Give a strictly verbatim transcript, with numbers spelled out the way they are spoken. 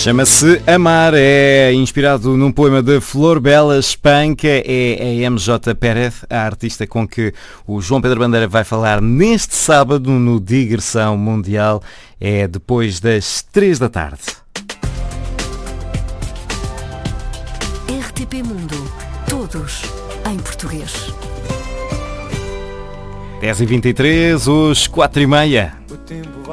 Chama-se Amar, é inspirado num poema de Flor Bela Espanca, é a M J Pérez, a artista com que o João Pedro Bandeira vai falar neste sábado no Digressão Mundial, é depois das três da tarde. R T P Mundo, todos em português. dez e vinte e três, os quatro e meia. O tempo